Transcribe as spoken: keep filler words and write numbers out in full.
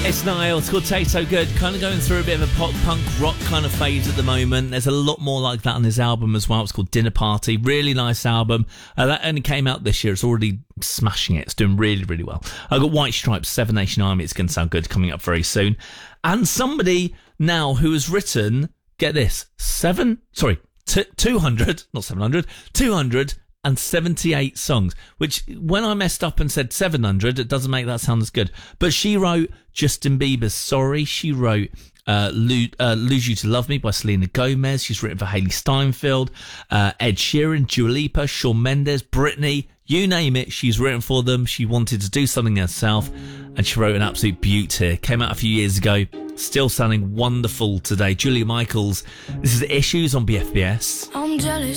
It's Niall. It's called Taste So Good. Kind of going through a bit of a pop punk rock kind of phase at the moment. There's a lot more like that on his album as well. It's called Dinner Party. Really nice album. Uh, that only came out this year. It's already smashing it. It's doing really, really well. I've got White Stripes, Seven Nation Army. It's going to sound good, coming up very soon. And somebody now who has written, get this, seven, sorry, t- two hundred, not seven hundred, two hundred and seventy-eight songs, which when I messed up and said seven hundred, it doesn't make that sound as good. But she wrote Justin Bieber's Sorry. She wrote uh, Lo- uh, Lose You to Love Me by Selena Gomez. She's written for Hailey Steinfeld, uh, Ed Sheeran, Dua Lipa, Shawn Mendes, Britney, you name it. She's written for them. She wanted to do something herself, and she wrote an absolute beaut here. Came out a few years ago. Still sounding wonderful today. Julia Michaels. This is Issues on B F B S. I'm jealous.